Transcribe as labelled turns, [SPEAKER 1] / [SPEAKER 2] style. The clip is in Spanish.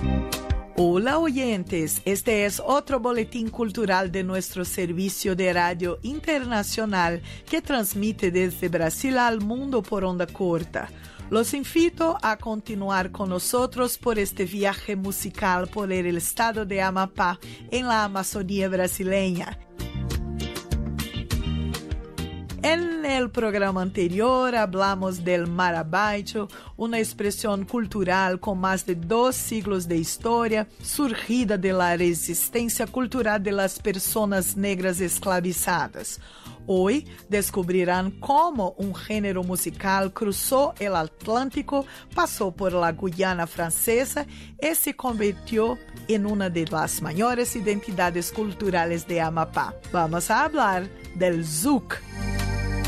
[SPEAKER 1] Hola oyentes, este es otro boletín cultural de nuestro servicio de radio internacional que transmite desde Brasil al mundo por onda corta. Los invito a continuar con nosotros por este viaje musical por el estado de Amapá en la Amazonía brasileña. En el programa anterior hablamos del marabaito, una expresión cultural con más de 2 siglos de historia, surgida de la resistencia cultural de las personas negras esclavizadas. Hoy descubrirán cómo un género musical cruzó el Atlántico, pasó por la Guyana francesa y se convirtió en una de las mayores identidades culturales de Amapá. Vamos a hablar del zouk.